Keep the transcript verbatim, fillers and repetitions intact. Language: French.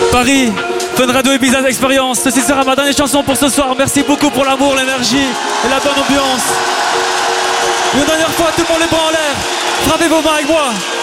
Paris, Fun Radio et Business Experience. Ceci sera ma dernière chanson pour ce soir. Merci beaucoup pour l'amour, l'énergie et la bonne ambiance. Une dernière fois, tout le monde les bras en l'air. Frappez vos mains avec moi.